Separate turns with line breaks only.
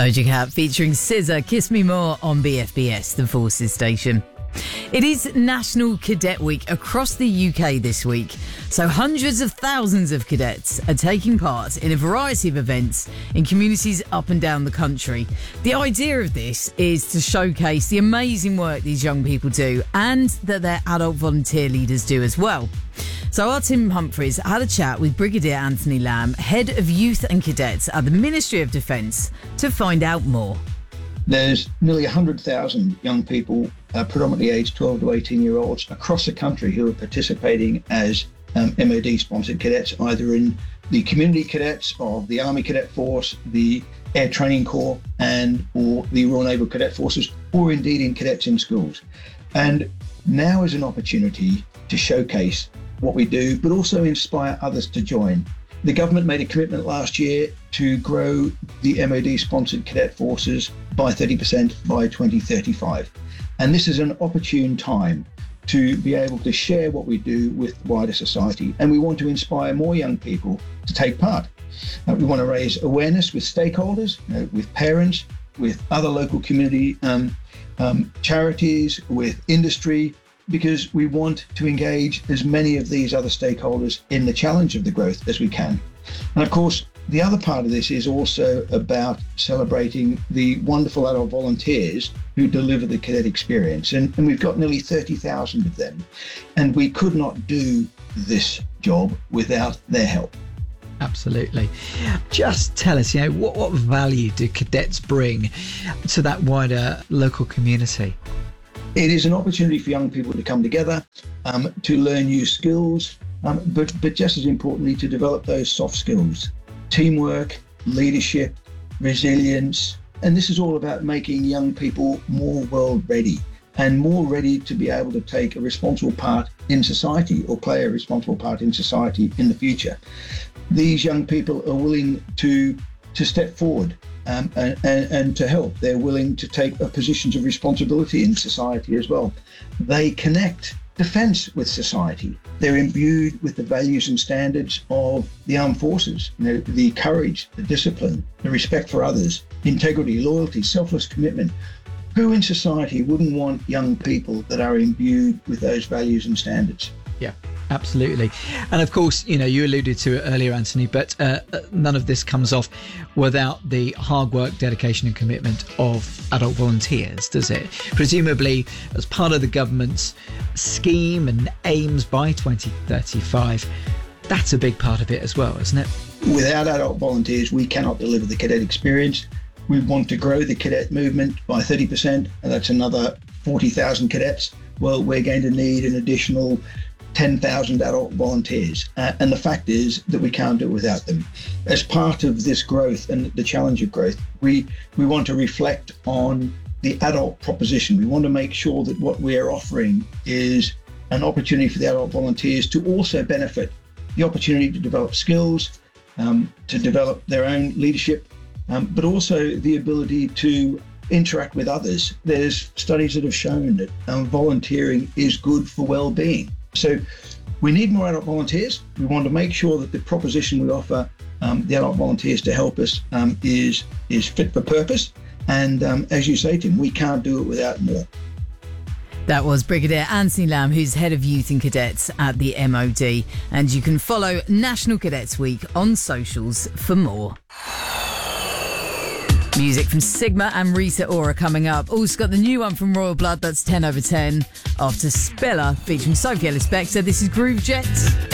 Doja Cat featuring SZA, Kiss Me More on BFBS, the Forces station. It is National Cadet Week across the UK this week, so hundreds of thousands of cadets are taking part in a variety of events in communities up and down the country. The idea of this is to showcase the amazing work these young people do and that their adult volunteer leaders do as well. So our Tim Humphries had a chat with Brigadier Anthony Lamb, Head of Youth and Cadets at the Ministry of Defence, to find out more.
There's nearly 100,000 young people, predominantly aged 12 to 18-year-olds across the country who are participating as MOD-sponsored cadets, either in the community cadets of the Army Cadet Force, the Air Training Corps, or the Royal Naval Cadet Forces, or indeed in cadets in schools. And now is an opportunity to showcase what we do, but also inspire others to join. The government made a commitment last year to grow the MOD-sponsored cadet forces by 30% by 2035. And this is an opportune time to be able to share what we do with wider society. And we want to inspire more young people to take part. We want to raise awareness with stakeholders, with parents, with other local community charities, with industry, because we want to engage as many of these other stakeholders in the challenge of the growth as we can. And of course, the other part of this is also about celebrating the wonderful adult volunteers who deliver the cadet experience. And we've got nearly 30,000 of them. And we could not do this job without their help.
Absolutely. Just tell us, what value do cadets bring to that wider local community?
It is an opportunity for young people to come together, to learn new skills, but just as importantly, to develop those soft skills, teamwork, leadership, resilience. And this is all about making young people more world ready and more ready to be able to take a responsible part in society or play a responsible part in society in the future. These young people are willing to step forward and to help. They're willing to take positions of responsibility in society as well. They connect defence with society. They're imbued with the values and standards of the armed forces, the courage, the discipline, the respect for others, integrity, loyalty, selfless commitment. Who in society wouldn't want young people that are imbued with those values and standards?
Yeah, absolutely. And of course, you alluded to it earlier, Anthony, but none of this comes off without the hard work, dedication and commitment of adult volunteers, does it? Presumably, as part of the government's scheme and aims by 2035, that's a big part of it as well, isn't it?
Without adult volunteers, we cannot deliver the cadet experience. We want to grow the cadet movement by 30%, and that's another 40,000 cadets. Well, we're going to need an additional 10,000 adult volunteers. And the fact is that we can't do it without them. As part of this growth and the challenge of growth, we want to reflect on the adult proposition. We want to make sure that what we are offering is an opportunity for the adult volunteers to also benefit the opportunity to develop skills, to develop their own leadership, but also the ability to interact with others. There's studies that have shown that volunteering is good for well-being. So we need more adult volunteers. We want to make sure that the proposition we offer the adult volunteers to help us is fit for purpose. And as you say, Tim, we can't do it without more.
That was Brigadier Anthony Lamb, who's Head of Youth and Cadets at the MOD. And you can follow National Cadets Week on socials for more. Music from Sigma and Rita Ora coming up. Also got the new one from Royal Blood, that's 10 over 10. After Spella featuring Sophie Ellis-Bextor, this is Groove Jet.